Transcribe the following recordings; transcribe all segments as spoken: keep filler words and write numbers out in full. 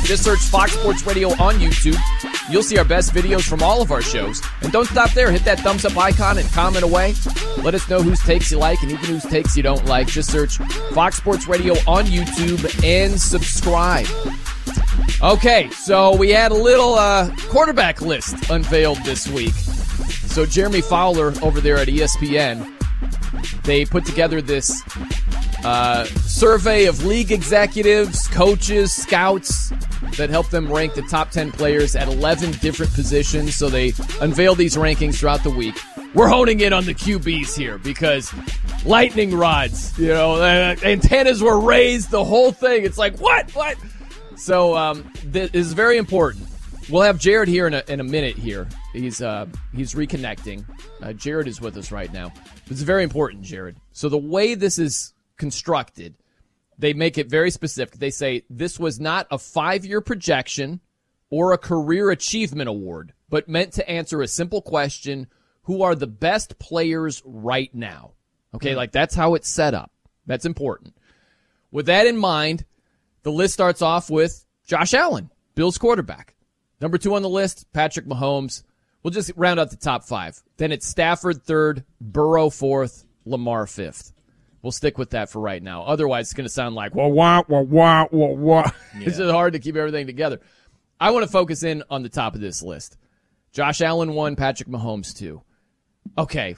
Just search Fox Sports Radio on YouTube. You'll see our best videos from all of our shows. And don't stop there. Hit that thumbs up icon and comment away. Let us know whose takes you like and even whose takes you don't like. Just search Fox Sports Radio on YouTube and subscribe. Okay, so we had a little uh, quarterback list unveiled this week. So Jeremy Fowler over there at E S P N, they put together this uh, survey of league executives, coaches, scouts that help them rank the top ten players at eleven different positions. So they unveil these rankings throughout the week. We're honing in on the Q Bs here because lightning rods, you know, uh, antennas were raised, the whole thing. It's like, what, what? So um, this is very important. We'll have Jared here in a, in a minute here. He's uh, he's reconnecting. Uh, Jared is with us right now. It's very important, Jared. So the way this is constructed, they make it very specific. They say this was not a five-year projection or a career achievement award, but meant to answer a simple question: who are the best players right now? Okay, mm-hmm. Like that's how it's set up. That's important. With that in mind, the list starts off with Josh Allen, Bills quarterback. Number two on the list, Patrick Mahomes. We'll just round out the top five. Then it's Stafford third, Burrow fourth, Lamar fifth. We'll stick with that for right now. Otherwise, it's going to sound like, wah, wah, wah, wah, wah, wah. Yeah. It's just hard to keep everything together. I want to focus in on the top of this list. Josh Allen one, Patrick Mahomes two. Okay.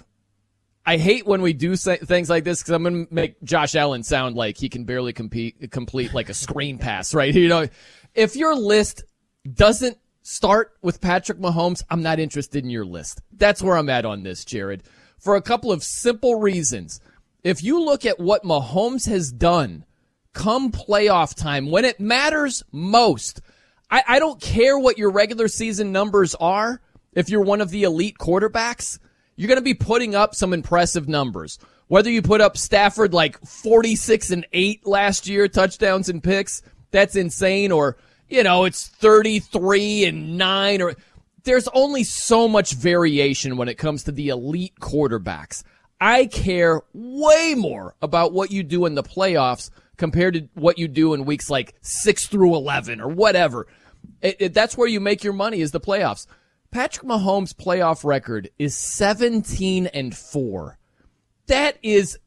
I hate when we do say, things like this because I'm going to make Josh Allen sound like he can barely compete, complete like a screen pass, right? You know, if your list doesn't start with Patrick Mahomes, I'm not interested in your list. That's where I'm at on this, Jared, for a couple of simple reasons. If you look at what Mahomes has done come playoff time, when it matters most, I, I don't care what your regular season numbers are. If you're one of the elite quarterbacks, you're going to be putting up some impressive numbers. Whether you put up Stafford like forty-six and eight last year, touchdowns and picks, that's insane. Or, you know, it's thirty-three and nine. Or there's only so much variation when it comes to the elite quarterbacks. I care way more about what you do in the playoffs compared to what you do in weeks like six through eleven or whatever. It, it, that's where you make your money, is the playoffs. Patrick Mahomes' playoff record is seventeen and four. That is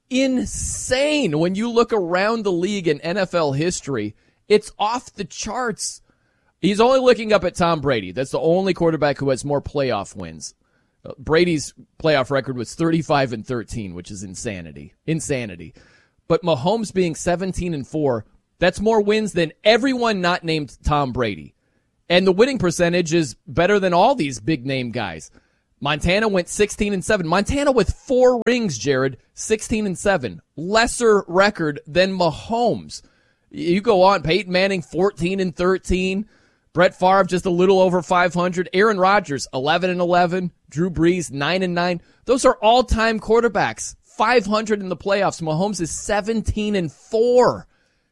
insane. When you look around the league in N F L history, it's off the charts. He's only looking up at Tom Brady. That's the only quarterback who has more playoff wins. Brady's playoff record was thirty-five and thirteen, which is insanity. Insanity. But Mahomes being seventeen and four, that's more wins than everyone not named Tom Brady. And the winning percentage is better than all these big name guys. Montana went sixteen and seven. Montana with four rings, Jared, sixteen and seven. Lesser record than Mahomes. You go on, Peyton Manning fourteen and thirteen. Brett Favre just a little over five hundred. Aaron Rodgers eleven and eleven. Drew Brees nine and nine. Those are all-time quarterbacks. five hundred in the playoffs. Mahomes is seventeen and four.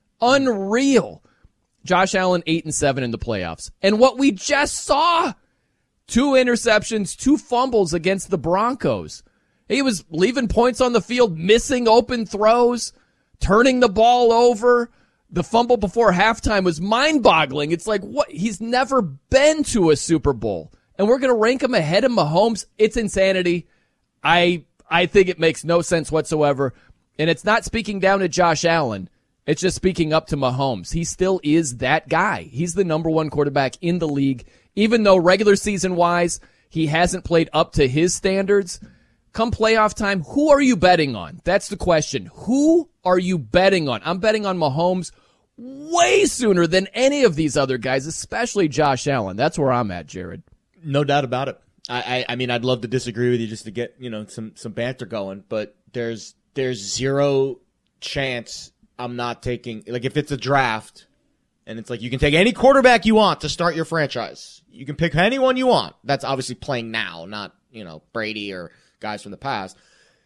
Unreal. Josh Allen eight and seven in the playoffs. And what we just saw, two interceptions, two fumbles against the Broncos. He was leaving points on the field, missing open throws, turning the ball over. The fumble before halftime was mind-boggling. It's like, what? He's never been to a Super Bowl. And we're going to rank him ahead of Mahomes? It's insanity. I I think it makes no sense whatsoever. And it's not speaking down to Josh Allen. It's just speaking up to Mahomes. He still is that guy. He's the number one quarterback in the league. Even though regular season-wise, he hasn't played up to his standards. Come playoff time, who are you betting on? That's the question. Who are you betting on? I'm betting on Mahomes way sooner than any of these other guys, especially Josh Allen. That's where I'm at, Jared. No doubt about it. I, I, I mean, I'd love to disagree with you just to get, you know, some, some banter going, but there's there's zero chance I'm not taking, like, if it's a draft and it's like you can take any quarterback you want to start your franchise. You can pick anyone you want. That's obviously playing now, not, you know, Brady or guys from the past.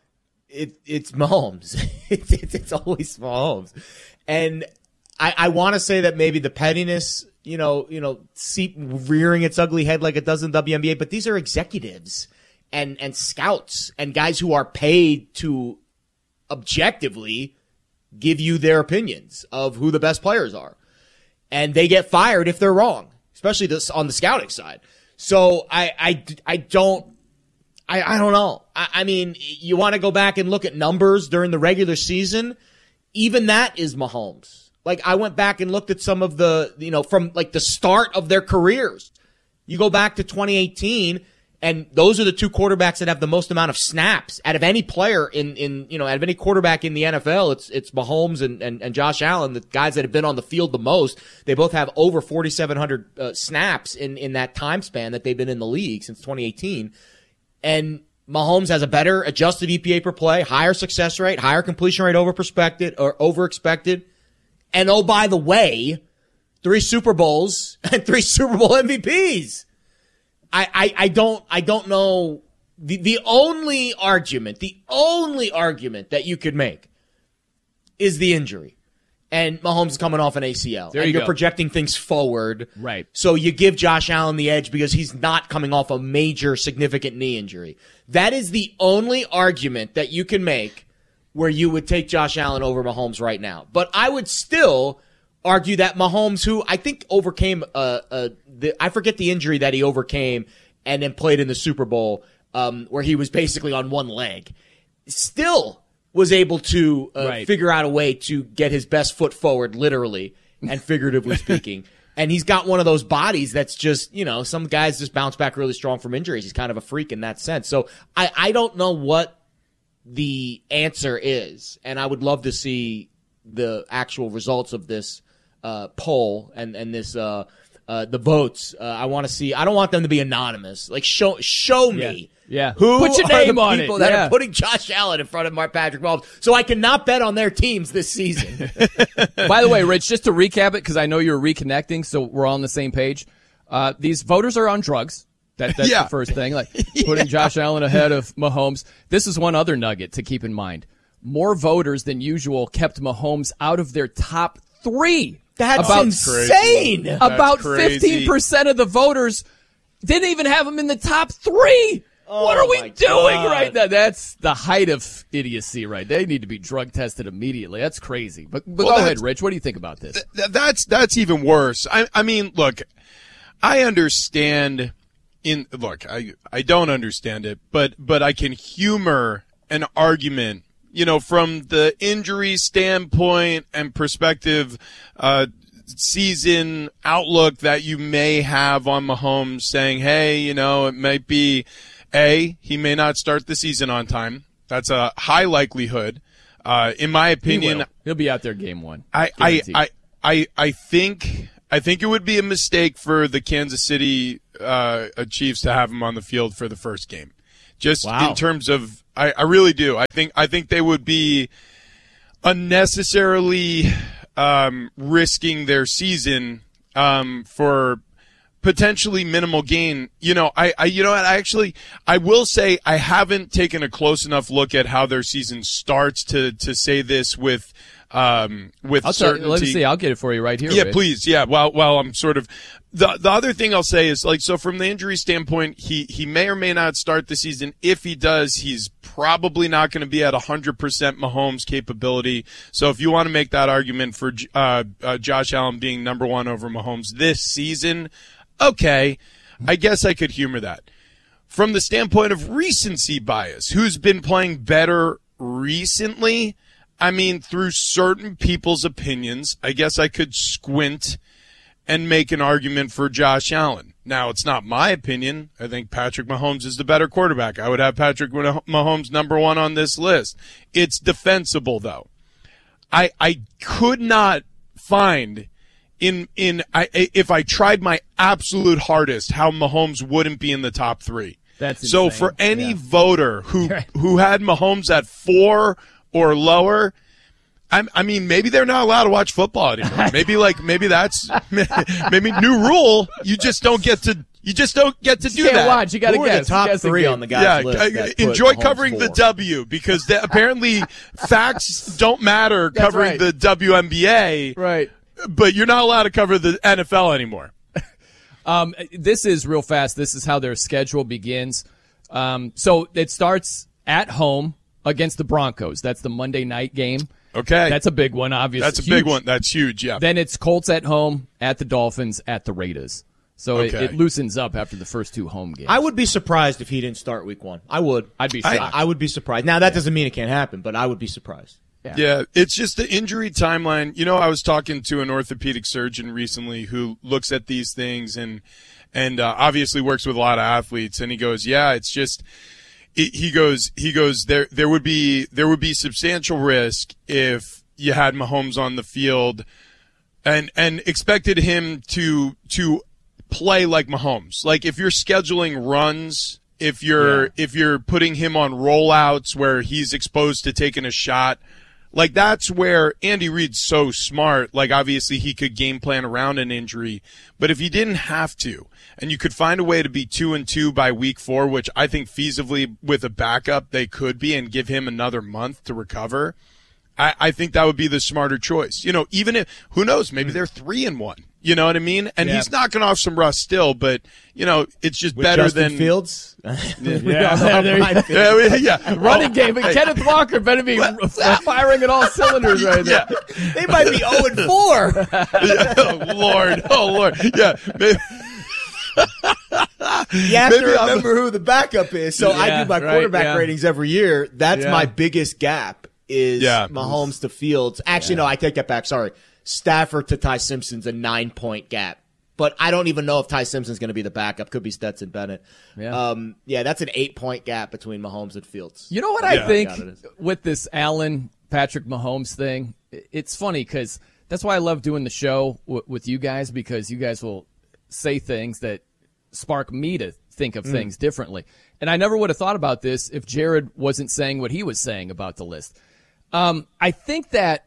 It it's Mahomes. it's, it's it's always Mahomes, and I I want to say that maybe the pettiness, you know, you know, seep rearing its ugly head like it does in the W N B A, but these are executives and and scouts and guys who are paid to objectively give you their opinions of who the best players are. and they get fired if they're wrong, especially this on the scouting side. So I, I, I don't, I, I don't know. I, I mean, you want to go back and look at numbers during the regular season. Even that is Mahomes. Like, I went back and looked at some of the, you know, from like the start of their careers. You go back to twenty eighteen, and those are the two quarterbacks that have the most amount of snaps out of any player in, in, you know, out of any quarterback in the N F L. It's, it's Mahomes and, and, and Josh Allen, the guys that have been on the field the most. They both have over forty-seven hundred uh, snaps in, in that time span that they've been in the league since twenty eighteen. And Mahomes has a better adjusted E P A per play, higher success rate, higher completion rate over expected or over expected. And oh, by the way, three Super Bowls and three Super Bowl M V Ps. I, I, I don't, I don't know. The, the only argument, the only argument that you could make is the injury. And Mahomes is coming off an A C L. There and you you're go. projecting things forward. Right. So you give Josh Allen the edge because he's not coming off a major significant knee injury. That is the only argument that you can make where you would take Josh Allen over Mahomes right now. But I would still argue that Mahomes, who I think overcame, uh, uh, the, I forget the injury that he overcame and then played in the Super Bowl, um, where he was basically on one leg, still was able to uh, right. figure out a way to get his best foot forward, literally and figuratively speaking. And he's got one of those bodies that's just, you know, some guys just bounce back really strong from injuries. He's kind of a freak in that sense. So I, I don't know what the answer is, and I would love to see the actual results of this uh, poll and and this uh, uh, the votes. Uh, I want to see. I don't want them to be anonymous. Like show show me. Yeah. Yeah. Who Put your are name the on people it. that Yeah. are putting Josh Allen in front of Mark Patrick Mahomes, so I cannot bet on their teams this season. By the way, Rich, just to recap it, because I know you're reconnecting, so we're all on the same page. Uh, these voters are on drugs. That, that's Yeah. the first thing. Like putting Josh Allen ahead of Mahomes. This is one other nugget to keep in mind. More voters than usual kept Mahomes out of their top three. That's About- insane. About crazy. fifteen percent of the voters didn't even have him in the top three. Oh, what are we my doing God. right now? That's the height of idiocy, right? They need to be drug tested immediately. That's crazy. But, but Well, go ahead, that's- Rich. What do you think about this? Th- that's that's even worse. I I mean, look, I understand. In look, I I don't understand it, but but I can humor an argument, you know, from the injury standpoint and perspective, uh, season outlook that you may have on Mahomes, saying, hey, you know, it might be a he may not start the season on time. That's a high likelihood. Uh, in my He opinion, will. He'll be out there game one. I, I, Guaranteed. I, I, I think I think it would be a mistake for the Kansas City uh, Chiefs to have him on the field for the first game. Just Wow. in terms of, I, I really do. I think I think they would be unnecessarily um, risking their season um, for potentially minimal gain. You know, I, I, you know what? I actually, I will say I haven't taken a close enough look at how their season starts to to say this with. Um, with I'll tell, certainty. let me see. I'll get it for you right here. Yeah, Rich. please. Yeah. While while I'm sort of the the other thing I'll say is like so from the injury standpoint, he he may or may not start the season. If he does, he's probably not going to be at one hundred percent Mahomes capability. So if you want to make that argument for uh, uh, Josh Allen being number one over Mahomes this season, okay, I guess I could humor that. From the standpoint of recency bias, who's been playing better recently? I mean, through certain people's opinions, I guess I could squint and make an argument for Josh Allen. Now, it's not my opinion. I think Patrick Mahomes is the better quarterback. I would have Patrick Mahomes number one on this list. It's defensible, though. I I could not find in in I if I tried my absolute hardest how Mahomes wouldn't be in the top three. That's so insane. for any Yeah. voter who who had Mahomes at four or lower, I'm, I mean, maybe they're not allowed to watch football anymore. Maybe like, maybe that's, maybe new rule. You just don't get to, you just don't get to do Can't that. watch. You got to Who are guess. the top Guess three game. on the guys Yeah, list? I- that put enjoy Mahomes covering the four? W because the, apparently facts don't matter That's covering right. the W N B A, Right. but you're not allowed to cover the N F L anymore. Um, this is real fast. This is how their schedule begins. Um, so it starts at home against the Broncos. That's the Monday night game. Okay. That's a big one, obviously. That's a Huge. big one. That's huge, yeah. Then it's Colts at home, at the Dolphins, at the Raiders. So Okay. it, it loosens up after the first two home games. I would be surprised if he didn't start week one. I would. I'd be I, shocked. I would be surprised. Now, that doesn't mean it can't happen, but I would be surprised. Yeah. Yeah, it's just the injury timeline. You know, I was talking to an orthopedic surgeon recently who looks at these things and and uh, obviously works with a lot of athletes, and he goes, "Yeah, it's just." It, he goes, he goes. There, there would be there would be substantial risk if you had Mahomes on the field, and and expected him to to play like Mahomes. Like if you're scheduling runs. If you're Yeah. if you're putting him on rollouts where he's exposed to taking a shot, like that's where Andy Reid's so smart. Like obviously he could game plan around an injury, but if he didn't have to, and you could find a way to be two and two by week four, which I think feasibly with a backup they could be, and give him another month to recover, I, I think that would be the smarter choice. You know, even if who knows, maybe they're three and one. You know what I mean? And Yeah. he's knocking off some rust still, but you know, it's just With better Justin than Fields? Yeah, there you go. Yeah, we- yeah. Running Oh, game, but hey. Kenneth Walker better be firing at all cylinders right now. Yeah. They might be oh and four. Yeah. Oh Lord, oh Lord, yeah. Maybe, You have Maybe to I'm- remember who the backup is. So I Yeah, do my right, quarterback yeah. ratings every year. That's Yeah. my biggest gap is Yeah. Mahomes to Fields. Actually, no, I take that back. Sorry. Stafford to Ty Simpson's a nine-point gap. But I don't even know if Ty Simpson's going to be the backup. Could be Stetson Bennett. Yeah. Um, yeah, that's an eight-point gap between Mahomes and Fields. You know what Yeah. I think Yeah, it is. with this Allen Patrick Mahomes thing? It's funny because that's why I love doing the show w- with you guys, because you guys will say things that spark me to think of things differently. And I never would have thought about this if Jared wasn't saying what he was saying about the list. Um, I think that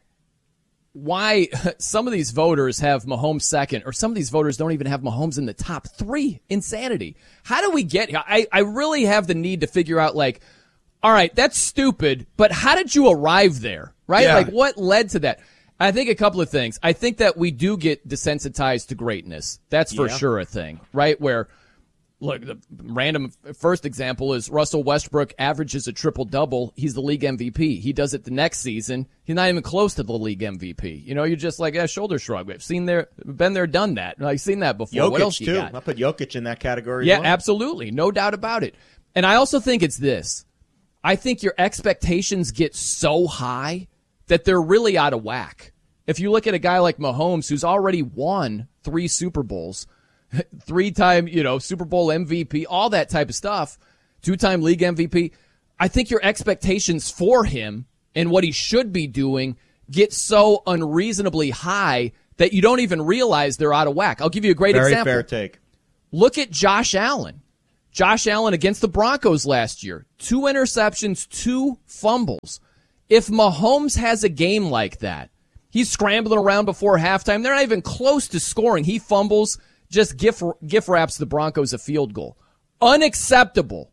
why some of these voters have Mahomes second, or some of these voters don't even have Mahomes in the top three. Insanity. How do we get here? I, I really have the need to figure out, like, all right, that's stupid, but how did you arrive there, right? Yeah. Like, what led to that? I think a couple of things. I think that we do get desensitized to greatness. That's for Yeah. sure a thing, right? Where, look, the random first example is Russell Westbrook averages a triple-double. He's the league M V P. He does it the next season. He's not even close to the league M V P. You know, you're just like, yeah, shoulder shrug. We've seen there, been there, done that. I've seen that before. What else Jokic, you too. got? I put Jokic in that category. Yeah, as well. absolutely. No doubt about it. And I also think it's this. I think your expectations get so high that they're really out of whack. If you look at a guy like Mahomes, who's already won three Super Bowls, three-time, you know, Super Bowl M V P, all that type of stuff, two-time league M V P, I think your expectations for him and what he should be doing get so unreasonably high that you don't even realize they're out of whack. I'll give you a great Very example. fair take. Look at Josh Allen. Josh Allen against the Broncos last year. Two interceptions, two fumbles. If Mahomes has a game like that, he's scrambling around before halftime. They're not even close to scoring. He fumbles, just gift, gift wraps the Broncos a field goal. Unacceptable.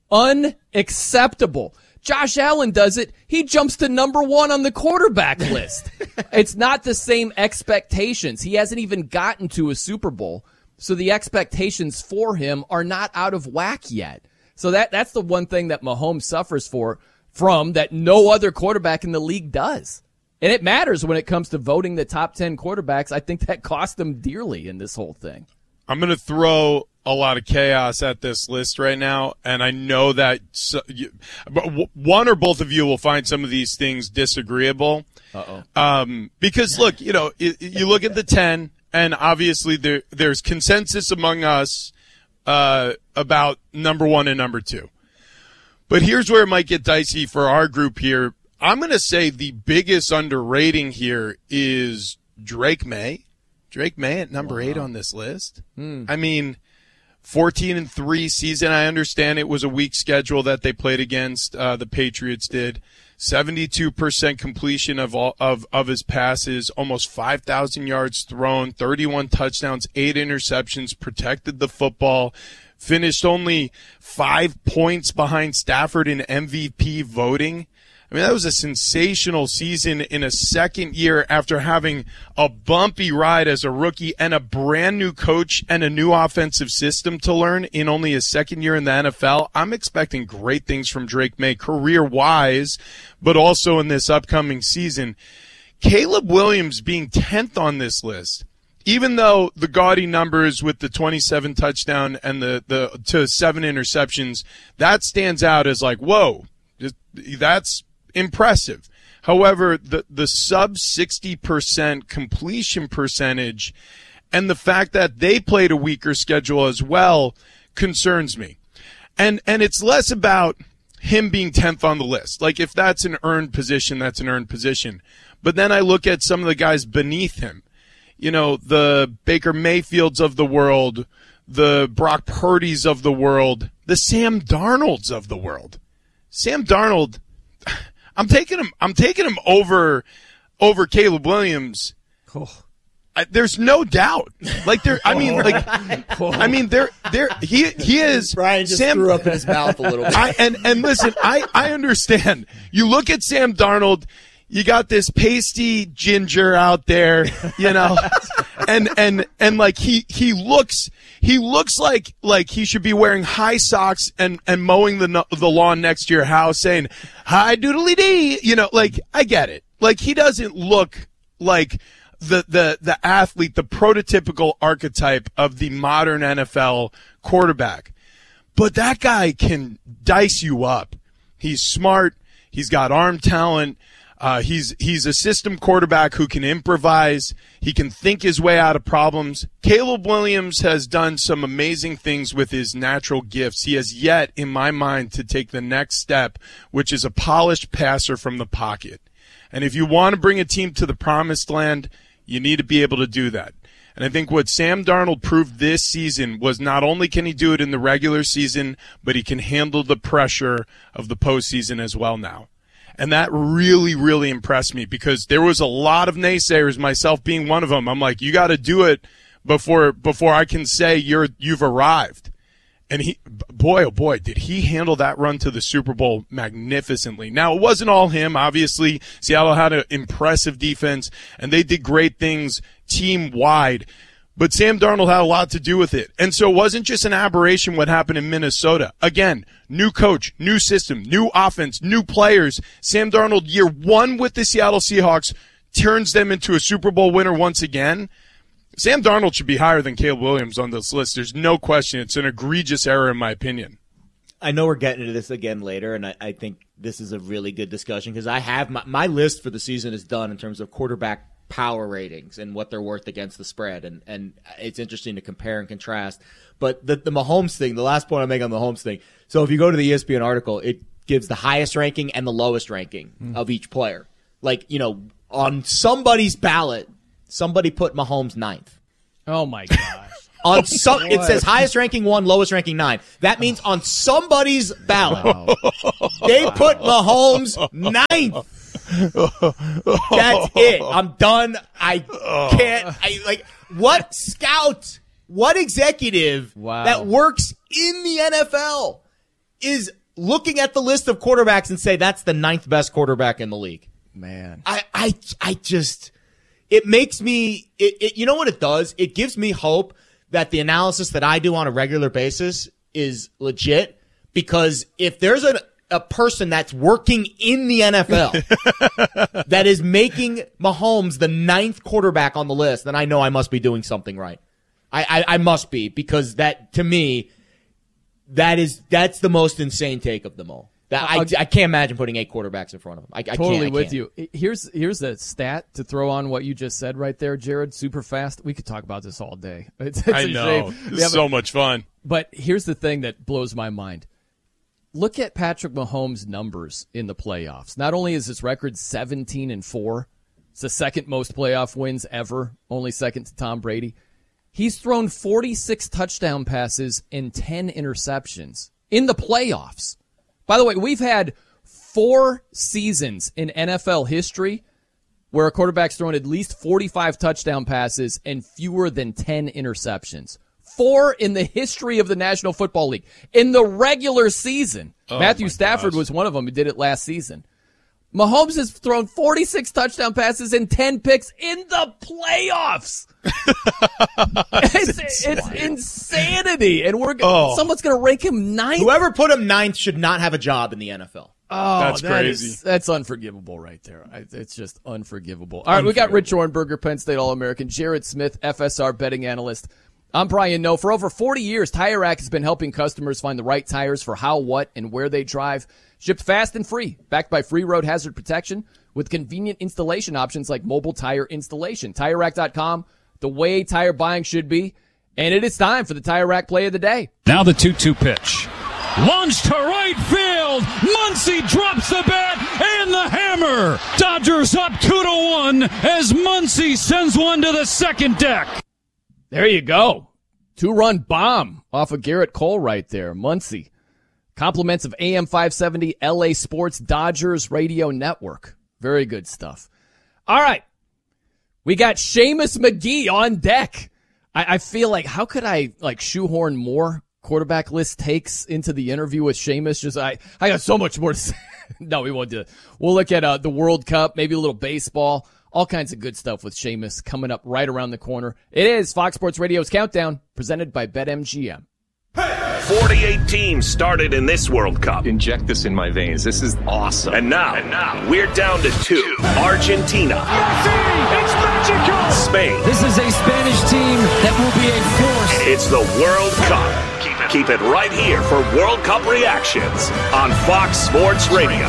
Unacceptable. Josh Allen does it. He jumps to number one on the quarterback list. It's not the same expectations. He hasn't even gotten to a Super Bowl. So the expectations for him are not out of whack yet. So that that's the one thing that Mahomes suffers for from that no other quarterback in the league does. And it matters when it comes to voting the top ten quarterbacks. I think that cost them dearly in this whole thing. I'm going to throw a lot of chaos at this list right now, and I know that so, you, but w- one or both of you will find some of these things disagreeable. Uh-oh. Um, because, look, you know, it, you look at the ten, and obviously there, there's consensus among us uh, about number one and number two. But here's where it might get dicey for our group here. I'm going to say the biggest underrating here is Drake May. Drake May at number wow. eight on this list. Hmm. I mean, fourteen and three season. I understand it was a weak schedule that they played against. Uh, the Patriots did. seventy-two percent completion of all of, of his passes, almost five thousand yards thrown, thirty-one touchdowns, eight interceptions, protected the football, finished only five points behind Stafford in M V P voting. I mean, that was a sensational season in a second year after having a bumpy ride as a rookie and a brand new coach and a new offensive system to learn in only his second year in the N F L. I'm expecting great things from Drake May career-wise, but also in this upcoming season. Caleb Williams being tenth on this list, even though the gaudy numbers with the twenty-seven touchdown and the, the to seven interceptions, that stands out as like, whoa, that's impressive. However, the, the sub sixty percent completion percentage and the fact that they played a weaker schedule as well concerns me. And, and it's less about him being tenth on the list. Like, if that's an earned position, that's an earned position. But then I look at some of the guys beneath him. You know, the Baker Mayfields of the world, the Brock Purdy's of the world, the Sam Darnolds of the world. Sam Darnold, I'm taking him. I'm taking him over, over Caleb Williams. Oh. I, there's no doubt. Like there, I mean, like, I mean, there, there. He, he is. Brian just Sam, threw up in his mouth a little bit. I, and and listen, I, I understand. You look at Sam Darnold. You got this pasty ginger out there, you know, and and and like he he looks he looks like like he should be wearing high socks and and mowing the the lawn next to your house, saying hi doodly dee, you know. Like, I get it. Like, he doesn't look like the the the athlete, the prototypical archetype of the modern N F L quarterback, but that guy can dice you up. He's smart. He's got arm talent. Uh, he's he's a system quarterback who can improvise. He can think his way out of problems. Caleb Williams has done some amazing things with his natural gifts. He has yet, in my mind, to take the next step, which is a polished passer from the pocket. And if you want to bring a team to the promised land, you need to be able to do that. And I think what Sam Darnold proved this season was not only can he do it in the regular season, but he can handle the pressure of the postseason as well now. And that really, really impressed me because there was a lot of naysayers, myself being one of them. I'm like, you got to do it before before I can say you're you've arrived. And he, boy, oh boy, did he handle that run to the Super Bowl magnificently. Now, it wasn't all him. Obviously, Seattle had an impressive defense, and they did great things team-wide. But Sam Darnold had a lot to do with it. And so it wasn't just an aberration what happened in Minnesota. Again, new coach, new system, new offense, new players. Sam Darnold, year one with the Seattle Seahawks, turns them into a Super Bowl winner once again. Sam Darnold should be higher than Caleb Williams on this list. There's no question. It's an egregious error in my opinion. I know we're getting into this again later, and I, I think this is a really good discussion because I have my, my list for the season is done in terms of quarterback power ratings and what they're worth against the spread, and and it's interesting to compare and contrast. But the the Mahomes thing, the last point I make on the Mahomes thing. So if you go to the E S P N article, it gives the highest ranking and the lowest ranking mm. of each player. Like, you know, on somebody's ballot, somebody put Mahomes ninth. Oh my gosh. On some, it says highest ranking one, lowest ranking nine. That means on somebody's ballot, wow. they put Mahomes ninth. That's it. I'm done. I can't. I like what scout, what executive wow. that works in the N F L is looking at the list of quarterbacks and say that's the ninth best quarterback in the league. Man, I, I, I just, it makes me, it, it, you know what it does? It gives me hope that the analysis that I do on a regular basis is legit, because if there's a, a person that's working in the N F L that is making Mahomes the ninth quarterback on the list, then I know I must be doing something right. I, I, I must be, because that, to me, that is, that's the most insane take of them all. That I, I can't imagine putting eight quarterbacks in front of him. I, I totally can't, I with can't. you. Here's here's a stat to throw on what you just said right there, Jared. Super fast. We could talk about this all day. It's, it's I a know. shame. It's so much fun. But here's the thing that blows my mind. Look at Patrick Mahomes' numbers in the playoffs. Not only is his record seventeen and four, it's the second most playoff wins ever, only second to Tom Brady. He's thrown forty-six touchdown passes and ten interceptions in the playoffs. By the way, we've had four seasons in N F L history where a quarterback's thrown at least forty-five touchdown passes and fewer than ten interceptions. Four in the history of the National Football League. In the regular season, oh, Matthew Stafford gosh. was one of them who did it last season. Mahomes has thrown forty-six touchdown passes and ten picks in the playoffs. it's, it's insanity. And we're oh. someone's going to rank him ninth. Whoever put him ninth should not have a job in the N F L. Oh, that's that crazy. Is, that's unforgivable right there. It's just unforgivable. All right, we got Rich Orenberger, Penn State All-American, Jared Smith, F S R betting analyst. I'm Brian Noe. For over forty years, Tire Rack has been helping customers find the right tires for how, what, and where they drive. Shipped fast and free, backed by free road hazard protection with convenient installation options like mobile tire installation. Tire Rack dot com, the way tire buying should be. And it is time for the Tire Rack play of the day. Now the two two pitch. Launched to right field. Muncy drops the bat and the hammer. Dodgers up two to one as Muncy sends one to the second deck. There you go. Two-run bomb off of Garrett Cole right there. Muncy. Compliments of A M five seventy, L A Sports Dodgers Radio Network. Very good stuff. All right. We got Seamus McGee on deck. I, I feel like, how could I like shoehorn more quarterback list takes into the interview with Seamus? Just I, I got so much more to say. No, we won't do it. We'll look at uh, the World Cup, maybe a little baseball, all kinds of good stuff with Seamus coming up right around the corner. It is Fox Sports Radio's Countdown, presented by BetMGM. forty-eight teams started in this World Cup. Inject this in my veins. This is awesome. And now, and now we're down to two. Argentina. Messi! It's magical! Spain. This is a Spanish team that will be a force. It's the World Cup. Keep it, keep it right here for World Cup reactions on Fox Sports Radio.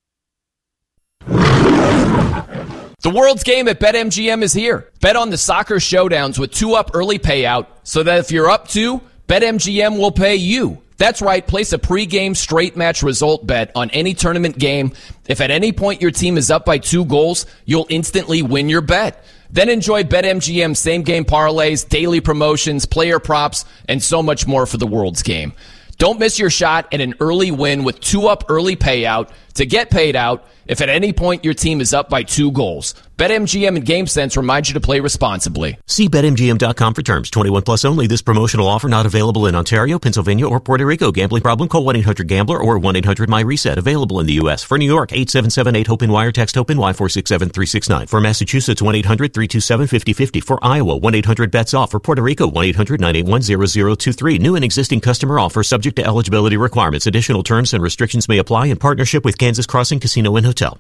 The World's Game at BetMGM is here. Bet on the soccer showdowns with two-up early payout so that if you're up two, BetMGM will pay you. That's right. Place a pregame straight match result bet on any tournament game. If at any point your team is up by two goals, you'll instantly win your bet. Then enjoy BetMGM same-game parlays, daily promotions, player props, and so much more for the World's Game. Don't miss your shot at an early win with two-up early payout to get paid out if at any point your team is up by two goals. BetMGM and GameSense remind you to play responsibly. See Bet M G M dot com for terms. twenty-one plus only. This promotional offer not available in Ontario, Pennsylvania, or Puerto Rico. Gambling problem? Call one eight hundred gambler or one eight hundred my reset. Available in the U S. For New York, eight seven seven eight hope wire. Text HOPE-NY four six seven three six nine. For Massachusetts, one eight hundred three two seven five zero five zero. For Iowa, one eight hundred bets off. For Puerto Rico, one eight hundred nine eight one zero zero two three. New and existing customer offer subject to eligibility requirements. Additional terms and restrictions may apply in partnership with Kansas Crossing Casino and Hotel.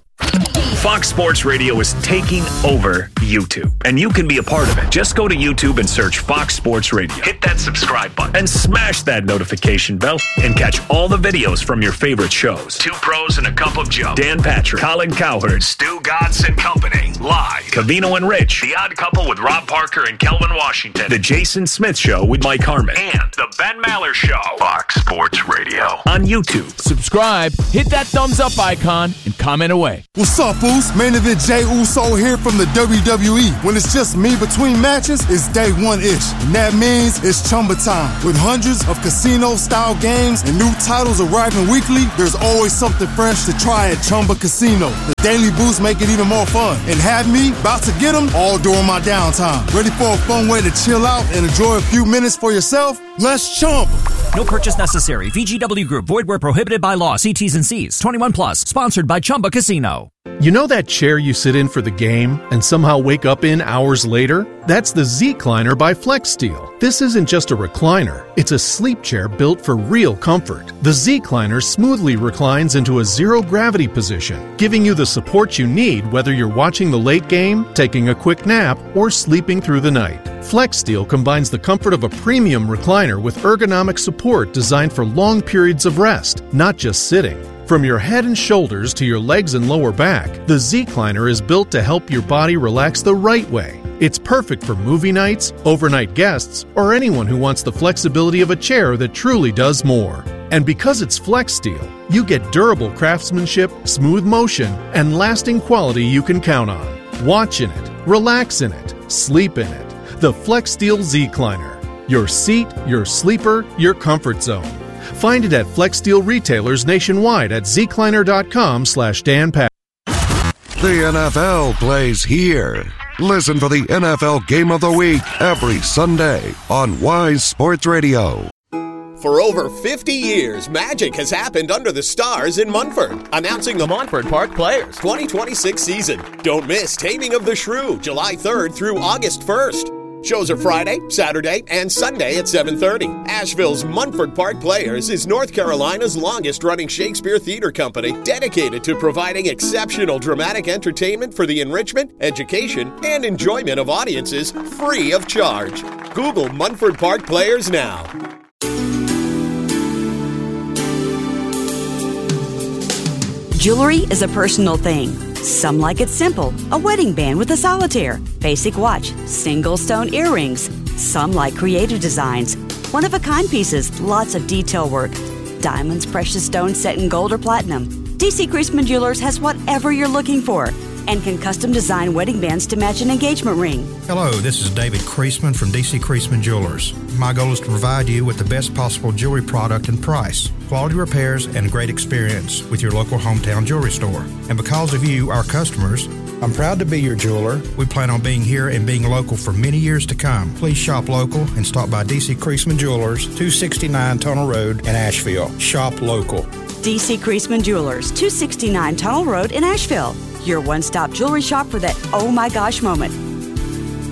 Fox Sports Radio is taking over YouTube, and you can be a part of it. Just go to YouTube and search Fox Sports Radio. Hit that subscribe button and smash that notification bell and catch all the videos from your favorite shows. Two Pros and a Cup of Joe, Dan Patrick, Colin Cowherd, Stu Godson and Company, live. Cavino and Rich, The Odd Couple with Rob Parker and Kelvin Washington, The Jason Smith Show with Mike Harmon, and The Ben Maller Show. Fox Sports Radio on YouTube. Subscribe, hit that thumbs up icon, and comment away. What's up, Foos? Main Event Jay Uso here from the W W E. When it's just me between matches, it's day one-ish. And that means it's Chumba time. With hundreds of casino-style games and new titles arriving weekly, there's always something fresh to try at Chumba Casino. The daily boosts make it even more fun. And have me about to get them all during my downtime. Ready for a fun way to chill out and enjoy a few minutes for yourself? Let's Chumba. No purchase necessary. V G W Group. Void where prohibited by law. See T's and C's. twenty-one plus. Sponsored by Chumba Casino. You know that chair you sit in for the game and somehow wake up in hours later? That's the Z-Cliner by FlexSteel. This isn't just a recliner. It's a sleep chair built for real comfort. The Z-Cliner smoothly reclines into a zero-gravity position, giving you the support you need whether you're watching the late game, taking a quick nap, or sleeping through the night. FlexSteel combines the comfort of a premium recliner with ergonomic support designed for long periods of rest, not just sitting. From your head and shoulders to your legs and lower back, the Z-Cliner is built to help your body relax the right way. It's perfect for movie nights, overnight guests, or anyone who wants the flexibility of a chair that truly does more. And because it's FlexSteel, you get durable craftsmanship, smooth motion, and lasting quality you can count on. Watch in it, relax in it, sleep in it. The FlexSteel Z-Cliner. Your seat, your sleeper, your comfort zone. Find it at FlexSteel retailers nationwide at zcliner.com slash Dan Pat. The N F L plays here. Listen for the N F L Game of the Week every Sunday on Wise Sports Radio. For over fifty years, magic has happened under the stars in Munford. Announcing the Montford Park Players twenty twenty-six season. Don't miss Taming of the Shrew, July third through August first. Shows are Friday, Saturday, and Sunday at seven thirty. Asheville's Montford Park Players is North Carolina's longest-running Shakespeare theater company dedicated to providing exceptional dramatic entertainment for the enrichment, education, and enjoyment of audiences free of charge. Google Montford Park Players now. Jewelry is a personal thing. Some like it simple, a wedding band with a solitaire, basic watch, single stone earrings. Some like creative designs, one-of-a-kind pieces, lots of detail work. Diamonds, precious stones set in gold or platinum. D C Creasman Jewelers has whatever you're looking for and can custom design wedding bands to match an engagement ring. Hello, this is David Creasman from D C Creasman Jewelers. My goal is to provide you with the best possible jewelry product and price, quality repairs, and great experience with your local hometown jewelry store. And because of you, our customers, I'm proud to be your jeweler. We plan on being here and being local for many years to come. Please shop local and stop by D C Creasman Jewelers, two sixty-nine Tunnel Road in Asheville. Shop local. D C Creasman Jewelers, two sixty-nine Tunnel Road in Asheville. Your one-stop jewelry shop for that oh my gosh moment.